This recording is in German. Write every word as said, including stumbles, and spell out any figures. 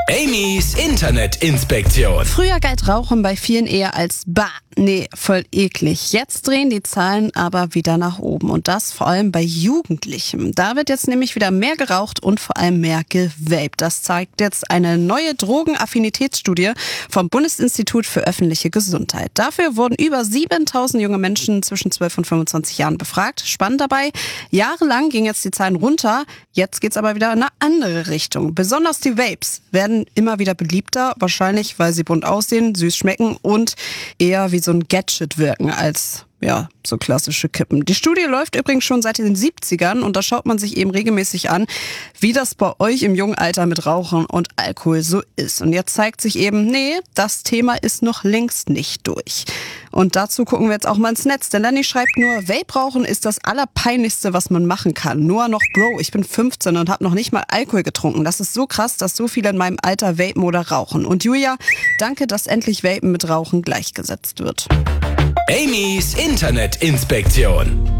Amy's Internetinspektion. Früher galt Rauchen bei vielen eher als bah, nee, voll eklig. Jetzt drehen die Zahlen aber wieder nach oben und das vor allem bei Jugendlichen. Da wird jetzt nämlich wieder mehr geraucht und vor allem mehr gewaped. Das zeigt jetzt eine neue Drogenaffinitätsstudie vom Bundesinstitut für öffentliche Gesundheit. Dafür wurden über siebentausend junge Menschen zwischen zwölf und fünfundzwanzig Jahren befragt. Spannend dabei, jahrelang gingen jetzt die Zahlen runter, jetzt geht's aber wieder in eine andere Richtung. Besonders die Vapes werden immer wieder beliebter, wahrscheinlich weil sie bunt aussehen, süß schmecken und eher wie so ein Gadget wirken als ja, so klassische Kippen. Die Studie läuft übrigens schon seit den siebzigern und da schaut man sich eben regelmäßig an, wie das bei euch im jungen Alter mit Rauchen und Alkohol so ist. Und jetzt zeigt sich eben, nee, das Thema ist noch längst nicht durch. Und dazu gucken wir jetzt auch mal ins Netz, denn Lenny schreibt nur, Vape-Rauchen ist das Allerpeinlichste, was man machen kann. Nur noch, Bro, ich bin fünfzehn und habe noch nicht mal Alkohol getrunken. Das ist so krass, dass so viele in meinem Alter vapen oder rauchen. Und Julia, danke, dass endlich Vapen mit Rauchen gleichgesetzt wird. Amy's Internetinspektion.